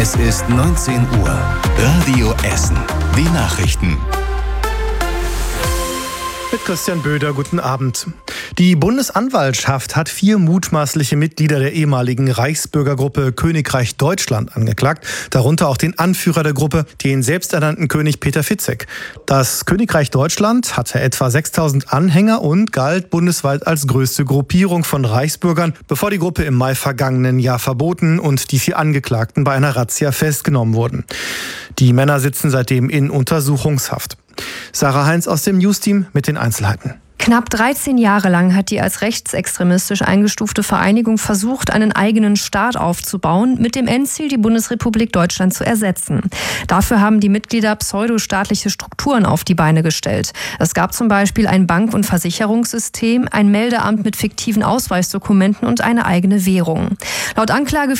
Es ist 19 Uhr. Radio Essen. Die Nachrichten. Mit Christian Böder, guten Abend. Die Bundesanwaltschaft hat 4 mutmaßliche Mitglieder der ehemaligen Reichsbürgergruppe Königreich Deutschland angeklagt, darunter auch den Anführer der Gruppe, den selbsternannten König Peter Fitzek. Das Königreich Deutschland hatte etwa 6.000 Anhänger und galt bundesweit als größte Gruppierung von Reichsbürgern, bevor die Gruppe im Mai vergangenen Jahr verboten und die 4 Angeklagten bei einer Razzia festgenommen wurden. Die Männer sitzen seitdem in Untersuchungshaft. Sarah Heinz aus dem Newsteam mit den Einzelheiten. Knapp 13 Jahre lang hat die als rechtsextremistisch eingestufte Vereinigung versucht, einen eigenen Staat aufzubauen, mit dem Endziel, die Bundesrepublik Deutschland zu ersetzen. Dafür haben die Mitglieder pseudostaatliche Strukturen auf die Beine gestellt. Es gab zum Beispiel ein Bank- und Versicherungssystem, ein Meldeamt mit fiktiven Ausweisdokumenten und eine eigene Währung. Laut Anklage